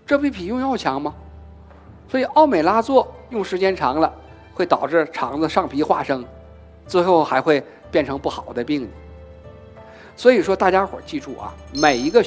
这比用药强吗？所以奥美拉唑用时间长了，会导致肠子上皮化生，最后还会变成不好的病。所以说大家伙记住啊，每一个